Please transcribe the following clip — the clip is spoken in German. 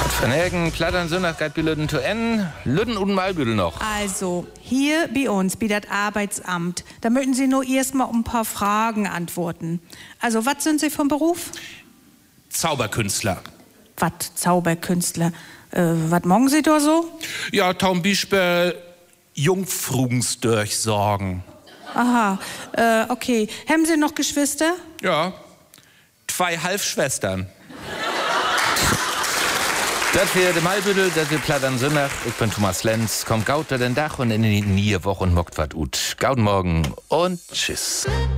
Vernägen, Plattern, Sonnach, geht bei Lüden zu N, Lüden und Malbüdel noch. Also, hier bei uns, bei das Arbeitsamt, da möchten Sie nur erstmal ein paar Fragen antworten. Also, was sind Sie vom Beruf? Zauberkünstler. Was, Zauberkünstler? Was machen Sie da so? Ja, zum Beispiel Jungfruensdurchsorgen. Aha, okay. Haben Sie noch Geschwister? Ja, 2 Halbschwestern. Das hier der Malbüdel, das hier Plattern Sonnach. Ich bin Thomas Lenz. Kommt gaut den Dach und in die Nierwoche und mockt wat ut. Gauten Morgen und tschüss.